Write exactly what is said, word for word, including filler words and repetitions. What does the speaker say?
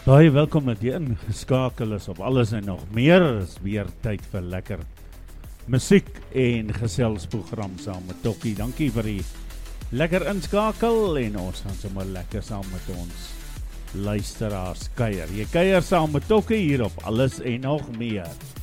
Baie welkom dat jy ingeskakel is op alles en nog meer. Is weer tyd vir lekker musiek en geselsprogram saam met Tokkie. Dankie vir die lekker inskakel en ons gaan sommer lekker saam met ons luisteraars kuier. Jy kuier saam met Tokkie hier op alles en nog meer.